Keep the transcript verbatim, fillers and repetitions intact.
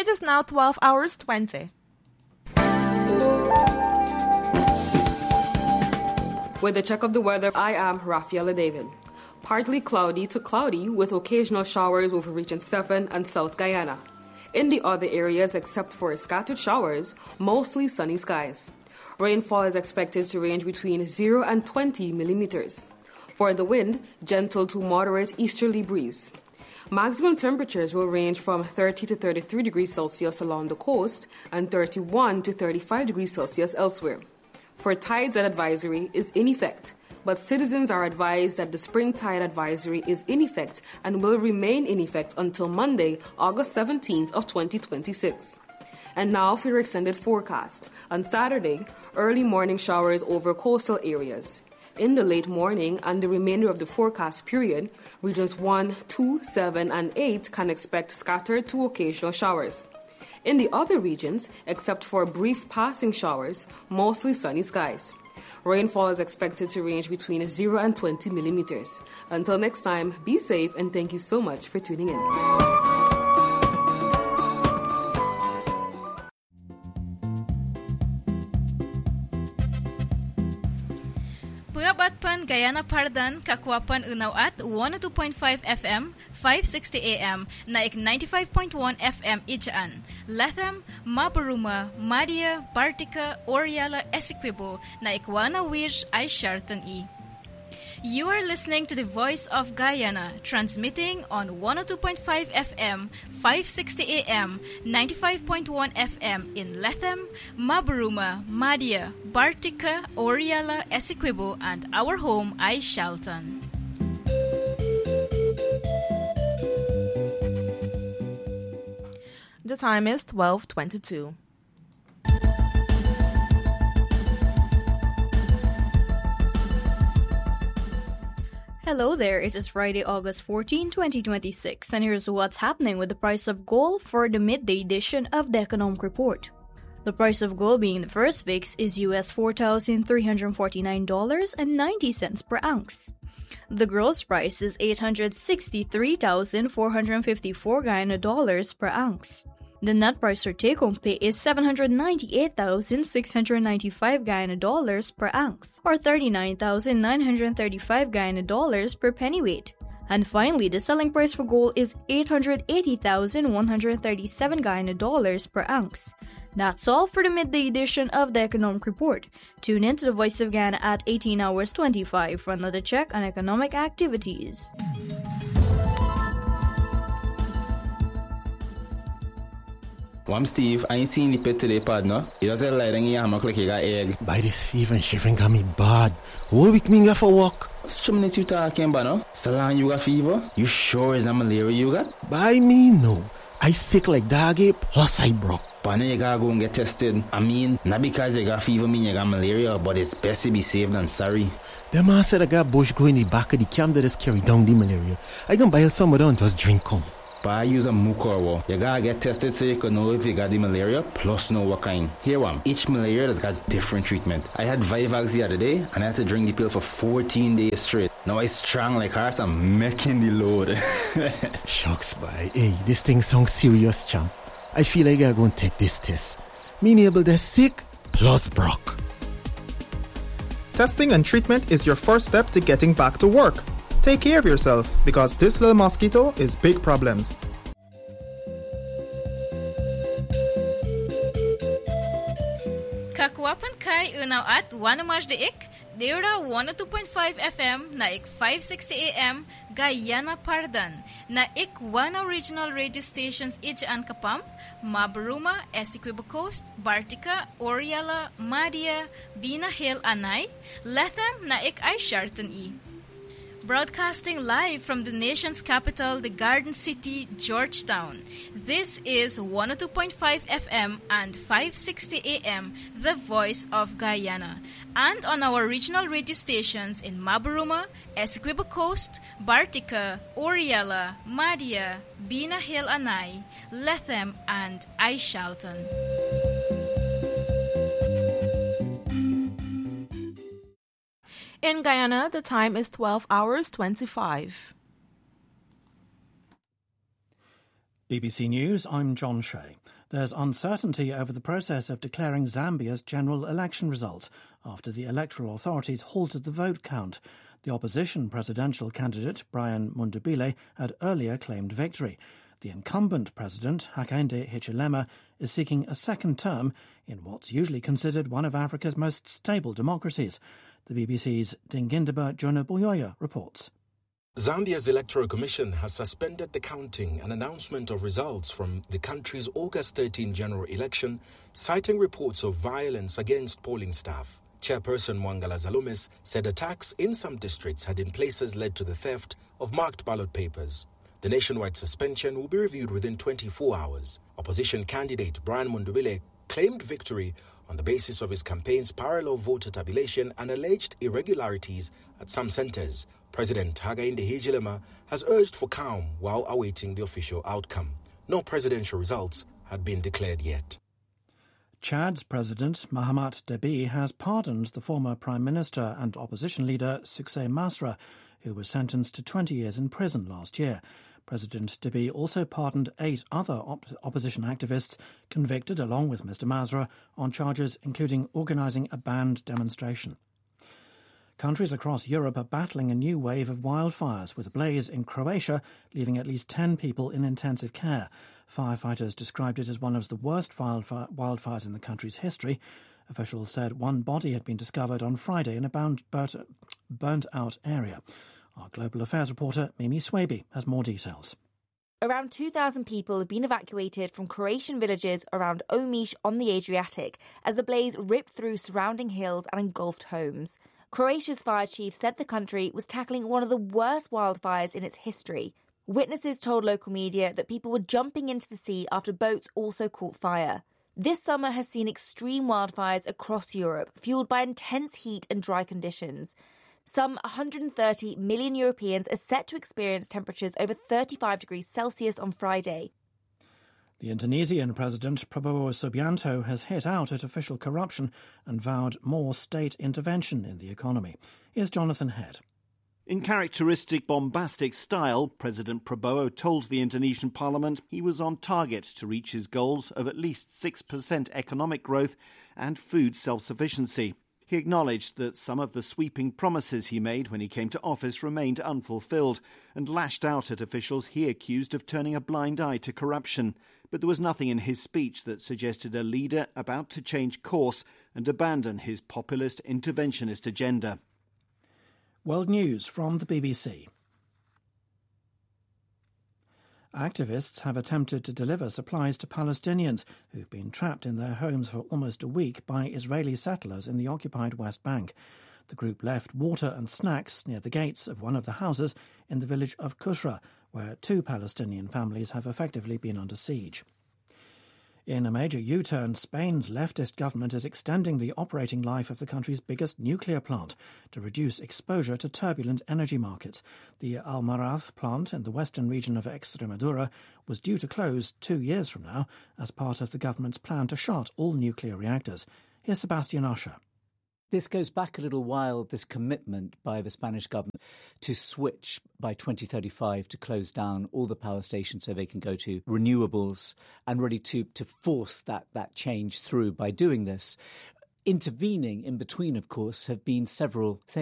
It is now twelve hours twenty. With the check of the weather, I am Rafaela David. Partly cloudy to cloudy with occasional showers over Region seven and South Guyana. In the other areas, except for scattered showers, mostly sunny skies. Rainfall is expected to range between zero and twenty millimeters. For the wind, gentle to moderate easterly breeze. Maximum temperatures will range from thirty to thirty-three degrees Celsius along the coast and thirty-one to thirty-five degrees Celsius elsewhere. For tides, an advisory is in effect, but citizens are advised that the spring tide advisory is in effect and will remain in effect until Monday, August seventeenth of twenty twenty-six. And now for your extended forecast. On Saturday, early morning showers over coastal areas. In the late morning and the remainder of the forecast period, regions one, two, seven, and eight can expect scattered to occasional showers. In the other regions, except for brief passing showers, mostly sunny skies. Rainfall is expected to range between zero and twenty millimeters. Until next time, be safe and thank you so much for tuning in. Puyabatpan Guyana Pardan Kakwapan Unaw at one oh two point five F M, five sixty A M, Naik ninety-five point one F M Ichaan, Lethem, Mabaruma, Madia, Bartica, Oriala, Essequibo, Naikwana Wij ay Shartan E. You are listening to the Voice of Guyana, transmitting on one oh two point five F M, five sixty A M, ninety-five point one F M in Lethem, Mabaruma, Madia, Bartica, Oriala, Essequibo, and our home, ay Shalton. The time is twelve twenty-two. Hello there, it is Friday, August fourteenth, twenty twenty-six, and here's what's happening with the price of gold for the midday edition of the Economic Report. The price of gold being the first fix is U S four thousand three hundred forty-nine dollars and ninety cents per ounce. The gross price is eight hundred sixty-three thousand four hundred fifty-four Guyana dollars per ounce. The net price for take-home pay is seven hundred ninety-eight thousand six hundred ninety-five Guyana dollars per ounce, or thirty-nine thousand nine hundred thirty-five Guyana dollars per pennyweight. And finally, the selling price for gold is eight hundred eighty thousand one hundred thirty-seven Guyana dollars per ounce. That's all for the midday edition of the Economic Report. Tune in to the Voice of Guyana at eighteen hours twenty-five for another check on economic activities. I'm Steve. I ain't seen the pet today, partner. It doesn't lie in your hammock like you got egg. By this fever and shivering got me bad. Whole week me go for walk. What's the minute you talking about, no? So long you got fever? You sure it's not malaria you got? By me, no. I sick like dog ape, plus I broke. Partner, you gotta go and get tested. I mean, not because you got fever mean you got malaria, but it's best to be safe than sorry. The man said I got bush go in the back of the camp that is carry down the malaria. I can buy some of them and just drink come. But I use a Mucorwo. You gotta get tested so you can know if you got the malaria, plus know what kind. Here one. Each malaria has got different treatment. I had Vivax the other day, and I had to drink the pill for fourteen days straight. Now I strong like horse, I'm making the load. Shucks, boy. Hey, this thing sounds serious, champ. I feel like I gotta go and take this test. Me able to sick, plus broke. Testing and treatment is your first step to getting back to work. Take care of yourself, because this little mosquito is big problems. Kakwapan kai unaw at wanamaj de ik, deura one oh two point five F M na ik five sixty A M Guyana Pardan, na ik wana regional radio stations Ichaan Kapam, Mabaruma, Essequibo Coast, Bartica, Oriala, Madia, Bina Hill Anay, Lethem na ik ay Sharton E. Broadcasting live from the nation's capital, the Garden City, Georgetown. This is one oh two point five F M and five sixty A M, the Voice of Guyana. And on our regional radio stations in Mabaruma, Essequibo Coast, Bartica, Oriala, Madia, Bina Hill Anay, Lethem, and Aishalton. In Guyana, the time is twelve hours twenty-five. B B C News, I'm John Shea. There's uncertainty over the process of declaring Zambia's general election results after the electoral authorities halted the vote count. The opposition presidential candidate, Brian Mundubile, had earlier claimed victory. The incumbent president, Hakainde Hichilema, is seeking a second term in what's usually considered one of Africa's most stable democracies. The B B C's Dingindiba Jonah Boyoya reports. Zambia's Electoral Commission has suspended the counting and announcement of results from the country's August thirteenth general election, citing reports of violence against polling staff. Chairperson Mwangala Zalumis said attacks in some districts had in places led to the theft of marked ballot papers. The nationwide suspension will be reviewed within twenty-four hours. Opposition candidate Brian Mundubile claimed victory on the basis of his campaign's parallel voter tabulation and alleged irregularities at some centres. President Hakainde Hichilema has urged for calm while awaiting the official outcome. No presidential results had been declared yet. Chad's President Mahamat Deby has pardoned the former Prime Minister and opposition leader Suksay Masra, who was sentenced to twenty years in prison last year. President Deby also pardoned eight other op- opposition activists convicted, along with Mister Masra, on charges including organising a banned demonstration. Countries across Europe are battling a new wave of wildfires, with a blaze in Croatia leaving at least ten people in intensive care. Firefighters described it as one of the worst wildfire- wildfires in the country's history. Officials said one body had been discovered on Friday in a bound, burnt, burnt-out area. Our Global Affairs reporter, Mimi Swaby, has more details. Around two thousand people have been evacuated from Croatian villages around Omiš on the Adriatic as the blaze ripped through surrounding hills and engulfed homes. Croatia's fire chief said the country was tackling one of the worst wildfires in its history. Witnesses told local media that people were jumping into the sea after boats also caught fire. This summer has seen extreme wildfires across Europe, fueled by intense heat and dry conditions. Some one hundred thirty million Europeans are set to experience temperatures over thirty-five degrees Celsius on Friday. The Indonesian President Prabowo Subianto has hit out at official corruption and vowed more state intervention in the economy. Here's Jonathan Head. In characteristic bombastic style, President Prabowo told the Indonesian parliament he was on target to reach his goals of at least six percent economic growth and food self-sufficiency. He acknowledged that some of the sweeping promises he made when he came to office remained unfulfilled and lashed out at officials he accused of turning a blind eye to corruption. But there was nothing in his speech that suggested a leader about to change course and abandon his populist interventionist agenda. World News from the B B C. Activists have attempted to deliver supplies to Palestinians who've been trapped in their homes for almost a week by Israeli settlers in the occupied West Bank. The group left water and snacks near the gates of one of the houses in the village of Kusra, where two Palestinian families have effectively been under siege. In a major U-turn, Spain's leftist government is extending the operating life of the country's biggest nuclear plant to reduce exposure to turbulent energy markets. The Almaraz plant in the western region of Extremadura was due to close two years from now as part of the government's plan to shut all nuclear reactors. Here's Sebastian Usher. This goes back a little while, this commitment by the Spanish government to switch by twenty thirty-five to close down all the power stations so they can go to renewables and really to, to force that, that change through by doing this. Intervening in between, of course, have been several things.